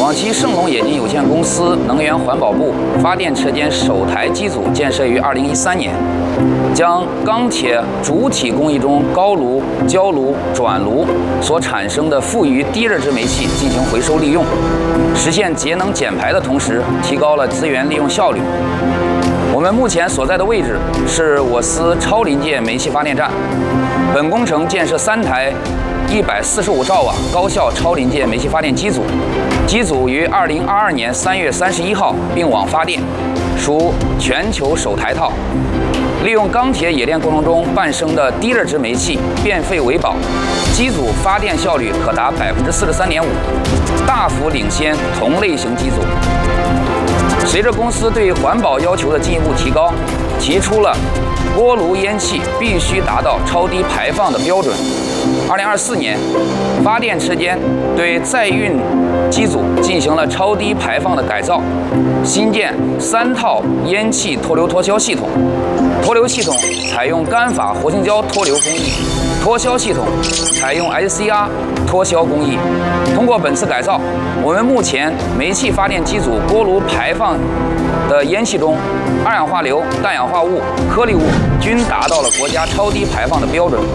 广西盛隆冶金有限公司能源环保部发电车间首台机组建设于2013年，将钢铁主体工艺中高炉、焦炉、转炉所产生的富余低热值煤气进行回收利用，实现节能减排的同时，提高了资源利用效率。我们目前所在的位置是我司超临界煤气发电站，本工程建设3台145兆瓦高效超临界煤气发电机组，机组于2022年3月31号并网发电，属全球首台套。利用钢铁冶炼过程中伴生的低热值煤气变废为宝，机组发电效率可达43.5%，大幅领先同类型机组。随着公司对环保要求的进一步提高，提出了锅炉烟气必须达到超低排放的标准。2024年，发电车间对载运机组进行了超低排放的改造，新建3套烟气脱硫脱硝系统，脱硫系统采用干法活性胶脱硫工艺，脱硝系统采用 SCR 脱硝工艺。通过本次改造，我们目前煤气发电机组锅炉排放的烟气中，二氧化硫、氮氧化物、颗粒物均达到了国家超低排放的标准。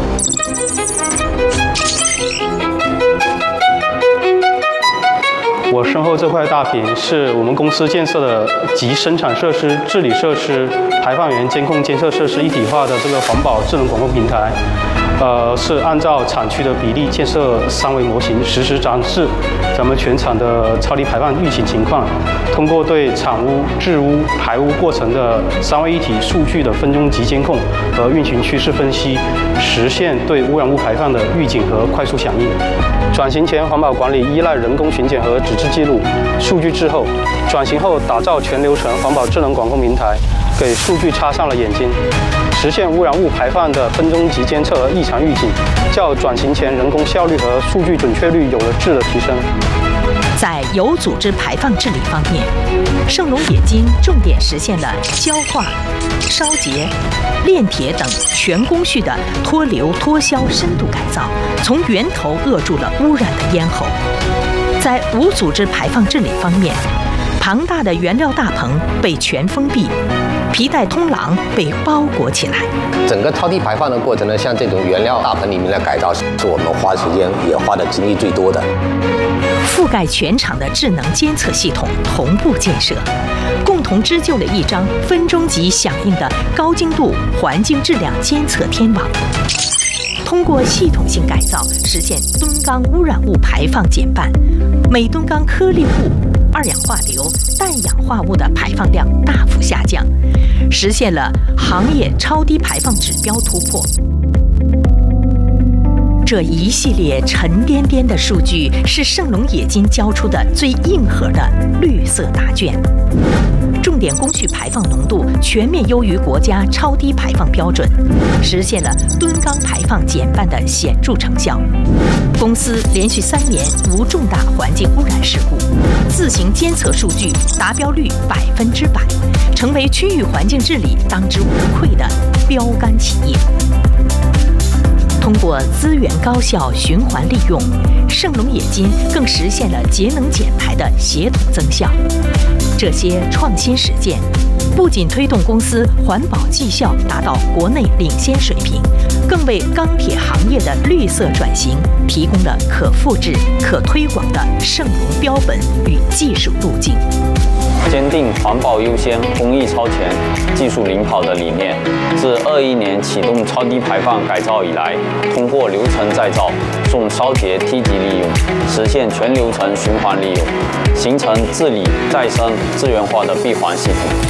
我身后这块大屏是我们公司建设的集生产设施、治理设施、排放源监控监测设施一体化的这个环保智能管控平台。是按照产区的比例建设3维模型，实时展示咱们全厂的超低排放预警情况，通过对产污、质污、排污过程的3位一体数据的分钟级监控和运行趋势分析，实现对污染物排放的预警和快速响应。转型前环保管理依赖人工巡检和纸质记录，数据滞后；转型后打造全流程环保智能管控平台，给数据插上了眼睛，实现污染物排放的分钟级监测和异常预警，较转型前人工效率和数据准确率有了质的提升。 在有组织排放治理方面，盛隆冶金重点实现了焦化、烧结、炼铁等全工序的脱硫脱硝深度改造，从源头扼住了污染的咽喉。在无组织排放治理方面，庞大的原料大棚被全封闭，皮带通廊被包裹起来。 整个超低排放的过程呢，像这种原料大棚里面的改造，是我们花时间也花的精力最多的。 覆盖全场的智能监测系统同步建设，共同织就了一张分钟级响应的高精度环境质量监测天网。通过系统性改造，实现吨钢污染物排放减半，每吨钢颗粒物、二氧化硫、氮氧化物的排放量大幅下降，实现了行业超低排放指标突破。这一系列沉甸甸的数据是盛隆冶金交出的最硬核的绿色答卷，重点工序排放浓度全面优于国家超低排放标准，实现了吨钢排放减半的显著成效。公司连续3年无重大环境污染事故，自行监测数据达标率100%，成为区域环境治理当之无愧的标杆企业。通过资源高效循环利用，盛隆冶金更实现了节能减排的协同增效。这些创新实践不仅推动公司环保绩效达到国内领先水平，更为钢铁行业的绿色转型提供了可复制、可推广的盛隆标本与技术路径。 坚定环保优先、工艺超前、技术领跑的理念，自21年启动超低排放改造以来，通过流程再造、重烧结梯级利用，实现全流程循环利用，形成治理再生、资源化的闭环系统。